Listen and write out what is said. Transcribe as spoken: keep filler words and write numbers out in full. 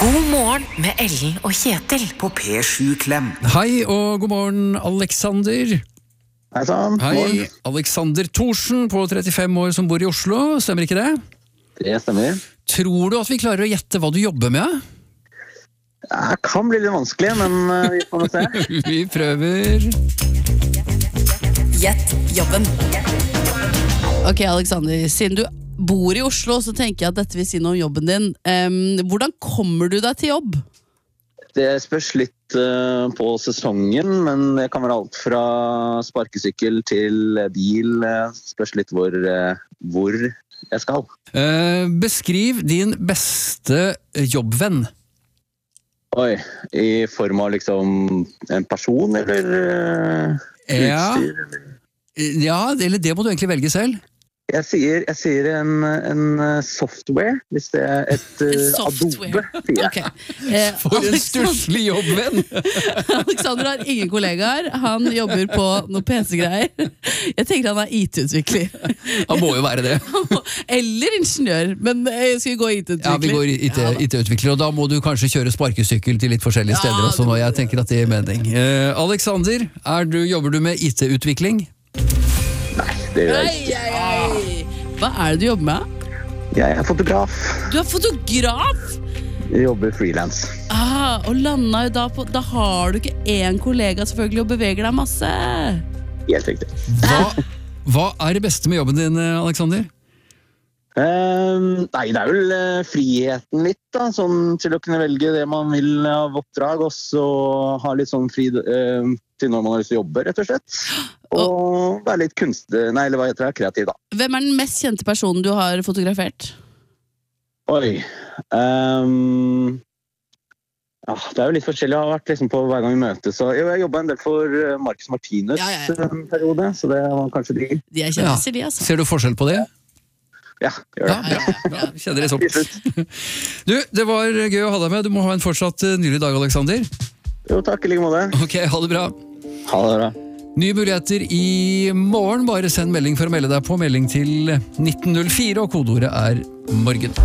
God morgen med Ellen og Kjetil på P sju Klem. Hei og god morgen, Alexander. Hei sann. Hei, Alexander Thorsen på trettifem år som bor i Oslo, stemmer ikke det? Det stemmer. Tror du at vi klarer å gjette hva du jobber med? Det kan bli litt vanskelig, men uh, vi får nå se. Vi prøver. Gjett jobben. Ok, Alexander, siden du bor i Oslo, så tenker jeg at dette vil si noe om jobben din. Um, hvordan kommer du deg til jobb? Det spørs litt uh, på sesongen, men det kan være alt fra sparkesykkel til bil. Uh, spørs litt hvor, uh, hvor jeg skal. Eh, beskriv din beste jobbvenn. Oi, i form av liksom en person, eller uh, Ja. utstyr? Eller? Ja, eller det må du egentlig velge selv. Jeg sier, jeg sier en, en software, hvis det er et uh, Adobe, sier jeg. Ok. Eh, For en Alexander- stusslig jobbvenn! Alexander har ingen kollegaer. Han jobber på noe P C-greier. Jeg tenker han er I T-utvikler. Han må jo være det. Eller ingeniør, men jeg skal gå I T-utvikler. Ja, vi går i I T-utvikler, og da må du kanskje kjøre sparkesykkel til litt forskjellige Ja, steder også, det må når jeg du. tenker at det gir mening. Eh, Alexander, er du, jobber du med I T-utvikling? Det gjør jeg Ei, ikke. ei, ei. Hva er det du jobber med? Jeg er fotograf. Du er fotograf! Jeg jobber freelance. Ah, og landa jo da på Da har du ikke én kollega selvfølgelig og beveger deg masse. Helt riktig. Hva, hva er det beste med jobben din, Alexander? Um, nei, det er vel uh, friheten litt, da, sånn til å kunne velge det man vil av oppdrag, og så ha litt sånn fri uh, til når man har lyst til å jobbe, rett og slett. Og være litt kunstner, nei, eller hva heter det, kreativ, da. Hvem er den mest kjente personen du har fotografert? Oi. Um, ja, det er jo litt forskjellig. Jeg har vært liksom på hver gang vi møtes. Så jo, jeg jobbet en del for uh, Marcus Martinus Ja, ja, ja. en periode, så det var kanskje de. De er kjendiser, de, altså. Ser du forskjell på det? Ja, gjør det. Ja, bra. bra. Kjenner det sånn. Til slutt. Du, det var gøy å ha deg med. Du må ha en fortsatt uh, nylig dag, Alexander. Jo, takk, i like måte. Ok, ha det bra. Ha det bra. Nye muligheter i morgen. Bare send melding for å melde deg på. Melding til nitten null fire, og kodeordet er morgen.